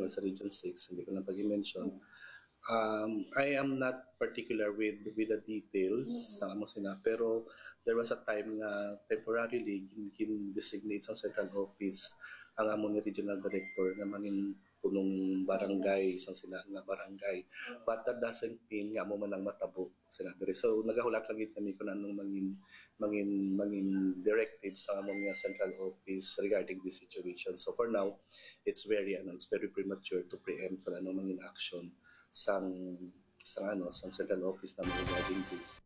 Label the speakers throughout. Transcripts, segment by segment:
Speaker 1: naman sa Region 6, hindi ko na pag-mention. I am not particular with the details sa amo sina, pero there was a time na temporarily designate sa central office ang amo ni regional director na mangin punong barangay sa sila nga barangay, but that doesn't mean nga mo man ang matabo sila dire. So nagahulat lang gid kami kung anong mangin directive sa among nga central office regarding this situation. So for now it's very premature to preempt kung anong mangin action sang central office naman regarding this.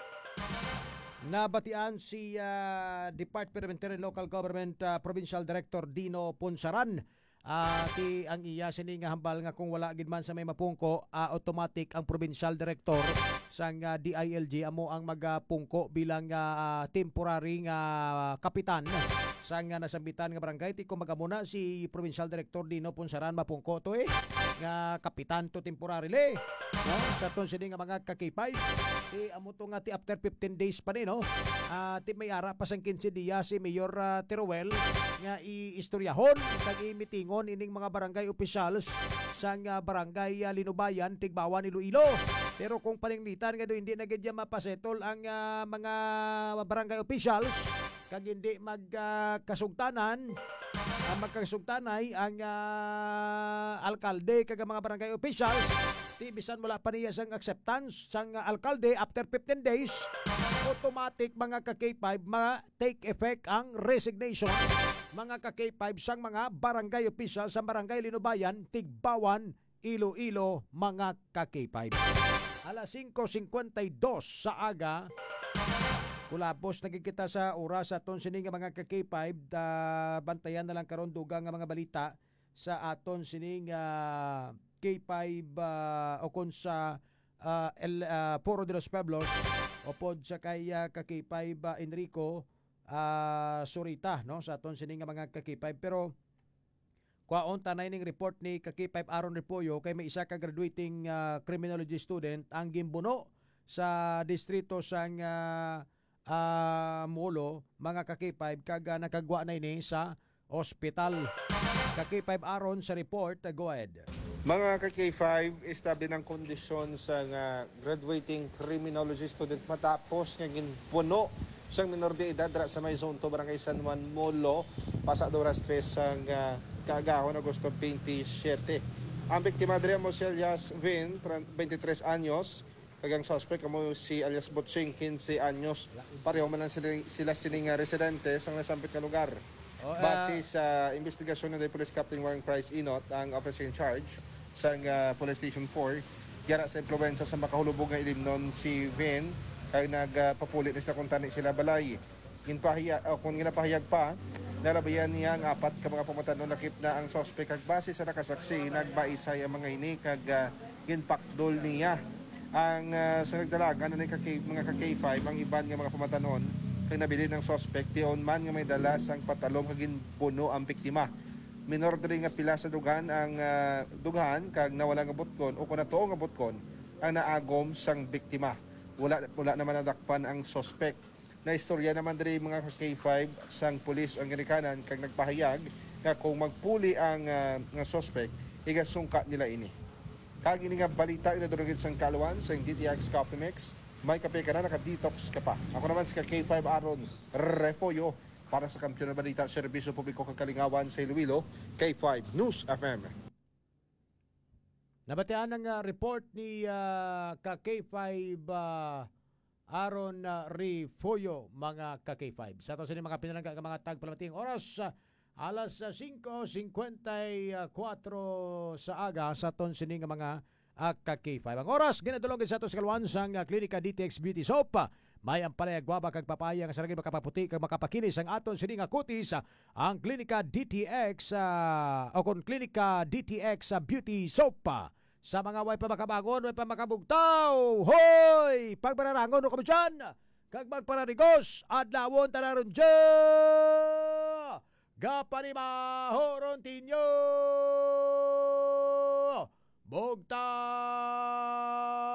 Speaker 2: Nabatian si Department of Interior and Local Government Provincial Director Dino Punsaran. Ti ang iya sini nga hambal nga kung wala gid man sa may mapungko, automatic ang Provincial Director sang DILG amo ang magpungko bilang temporary nga kapitan sang nasambitan nga barangay. Ti kung magamuna si Provincial Director Dino Punsaran mapungko to nga kapitan to temporarily, no? Sa ton sini nga mga ka-K5 amo to nga ti after 15 days pa ni, no? Ti may ara pa sang 15 diya si Mayor Teruel nga iistoryahon kag imitingon ining mga barangay officials sang barangay Linubayan, Tigbawan, Iloilo. Pero kung paninglitan nga do hindi na gid mapasetol ang mga barangay officials kag hindi magkasugtanan magkasugtanay ang alkalde kag mga barangay officials, ti bisan wala pa niya sang acceptance sang alkalde after 15 days, automatic mga ka-K5 take effect ang resignation mga ka-K5 sang mga barangay officials sa barangay Linubayan, Tigbawan, Iloilo, mga ka-K5. Alas 5:52 sa aga. Kulapos nagkikita sa oras aton sining mga ka-K5, bantayan na lang karon dugang nga mga balita sa aton sining K5 o kon sa Foro de los Pueblos o pod sa kay ka-K5 Enrico Surita, no, sa aton sining mga ka-K5. Pero kwaon tanay ning report ni ka-K5 Aaron Repollo kay may isa ka graduating criminology student ang gimbuno sa distrito sang Molo, mga ka-K5 kag nakagwa na ini sa ospital. Ka-K5 Aaron sa report, go ahead.
Speaker 3: Mga ka-K5, establish ng kondisyon sa graduating criminology student matapos nga ginpuno sang minor de edad sa may zone to barangay San Juan Molo pasadoras 3 sang kaagahon Agosto 27. Ang biktima diri mo si alias Vin, 23 anyos. Kagang suspect mo si alias Botsing, 15 anyos. Pareho man lang sila sining residente sa nasampit na lugar. Base sa investigasyon ng Police Captain Warren Price Inot, ang officer in charge sa Police Station 4, yara sa impluensya sa makahulubog nga ilimnon si Vin ay nagpapulit sa kung tani sila balay. Kung ginapahayag pa, nalabayan niya ang 4 ka mga pamatanon nakip na ang suspect kag base sa nakasaksi nagbaisay ang mga ini kag ginpakdol niya ang sa nagdalagan ng mga ka-K5 ang iban nga mga pamatanon kay nabili ng suspect tion man nga may dala sang patalong kagin puno ang biktima. Minor diri nga pila sa dugan ang dughan kag nawala nga butkon o kun natuo nga butkon ang naagom sang biktima. Wala naman nadakpan ang suspect. Na istorya naman diri mga ka-K5 sang pulis ang ginikanan kag nagpahayag nga kung magpuli ang nga suspect igasungka nila ini. Kag ini nga balita inadurugid sang Kaluan sa DTX Coffee Mix. May kape ka na, naka-detox ka pa. Ako naman si K5 Aaron Refollo para sa Kampiyon ng Balita, Serbisyo Publiko Kakalingawan sa Iloilo, K5 News FM.
Speaker 2: Nabatian ang report ni ka-K5 Aaron Refollo, mga ka-K5. Sa ito sila mga pinalangga mga tagpalamating oras, alas 5:54 sa aga sa ton sining mga ka-K5. Ang oras ginadulong sa ato sa Kaluan sang Klinika DTX Beauty Soap. May ang palay agwaba kag papaya nga saragin makapaputi kag makapakinis ang aton sining kutis. Ang Klinika DTX o kon Klinika DTX Beauty Soap. Sa mga way pa makabangon, way pa makabugtaw. Hoy! Pagbararangon no kamo dyan. Kag magpararigos, adlawon tanaron dyan. Gapanimahon tinyo. Bugtaw!